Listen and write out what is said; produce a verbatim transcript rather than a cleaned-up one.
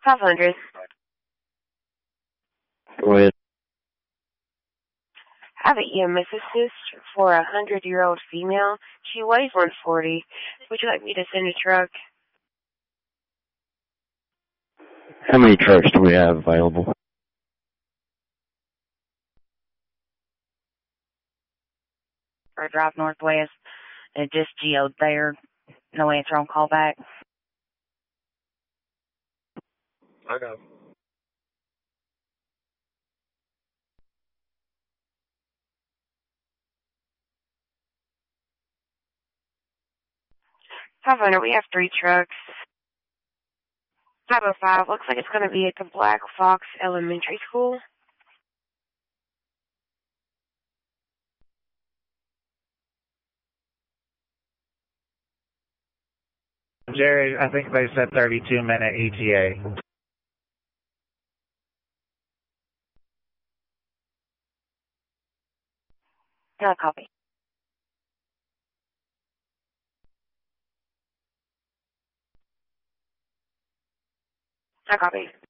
five hundred. Go ahead. I have an E M S assist for a hundred-year-old female. She weighs one forty. Would you like me to send a truck? How many trucks do we have available? Or drive northwest. And just geoed there. No answer on callback. I got it. five hundred. We have three trucks. five oh five. Looks like it's going to be at the Black Fox Elementary School. Jerry, I think they said thirty-two minute E T A. No copy. No copy.